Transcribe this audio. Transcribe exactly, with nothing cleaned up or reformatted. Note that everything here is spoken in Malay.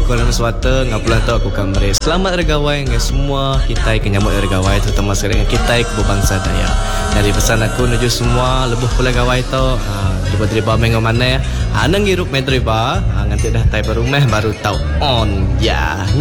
Kuala Suata ngapulan tu aku kamre. Selamat regawai dengan semua kita yang nyambut regawai terutama sekali dengan kita ke berbangsa Dayak. Jadi pesan aku nuju semua lebuh pula gawai tu. Ha, driba-driba mengo mana ya. Ha nang hirup me driba, ha nganti dah tai berumah baru tahu on ya.